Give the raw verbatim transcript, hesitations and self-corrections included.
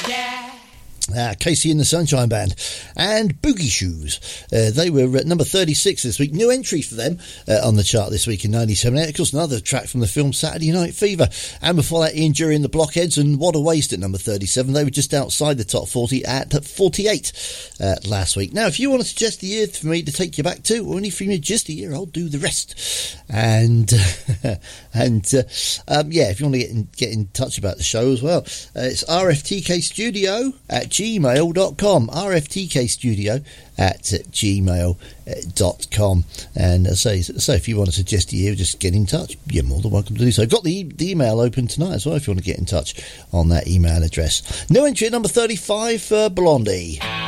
Ah, Casey and the Sunshine Band and Boogie Shoes. Uh, they were at number thirty-six this week. New entry for them uh, on the chart this week in ninety-seven. Of course, another track from the film Saturday Night Fever. And before that, Ian Dury and the Blockheads and What a Waste at number thirty-seven. They were just outside the top forty at forty-eight uh, last week. Now, if you want to suggest a year for me to take you back to, or only for me just a year, I'll do the rest. And, uh, and uh, um, yeah, if you want to get in, get in touch about the show as well, uh, it's R F T K Studio at gmail dot com. R F T K Studio at gmail dot com. And uh, say, so if you want to suggest a year, just get in touch. You're more than welcome to do so. Got the, the email open tonight as well if you want to get in touch on that email address. New entry at number thirty-five for Blondie.